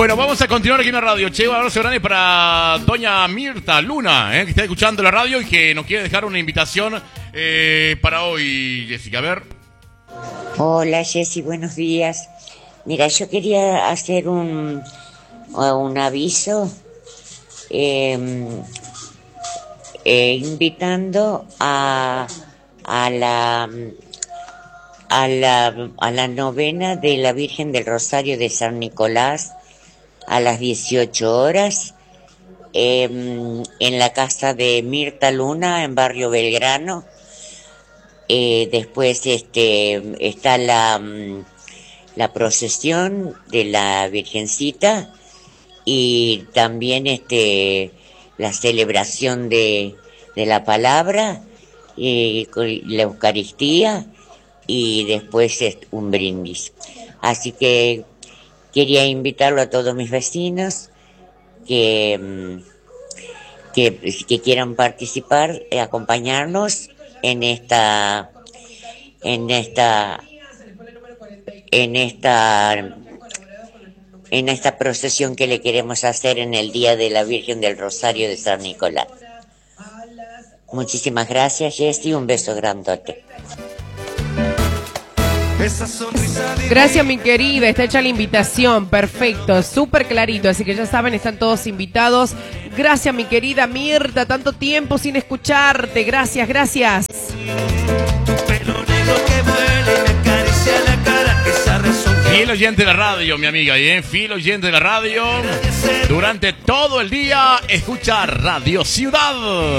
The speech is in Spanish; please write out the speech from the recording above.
Bueno, vamos a continuar aquí en la radio. Che, un abrazo grande para doña Mirta Luna, que está escuchando la radio y que nos quiere dejar una invitación para hoy, Jessica. A ver. Hola, Jessy, buenos días. Mira, yo quería hacer un aviso invitando a la novena de la Virgen del Rosario de San Nicolás a las 18 horas en la casa de Mirta Luna en Barrio Belgrano. Después está la procesión de la Virgencita y también la celebración de la palabra y la Eucaristía y después un brindis. Así que quería invitarlo a todos mis vecinos que quieran participar, acompañarnos en esta procesión que le queremos hacer en el Día de la Virgen del Rosario de San Nicolás. Muchísimas gracias, Jessy, un beso grandote. Gracias, mi querida, está hecha la invitación, perfecto, súper clarito, así que ya saben, están todos invitados. Gracias, mi querida Mirta, tanto tiempo sin escucharte, gracias. Fiel oyente de la radio, mi amiga, fiel oyente de la radio. Durante todo el día, escucha Radio Ciudad.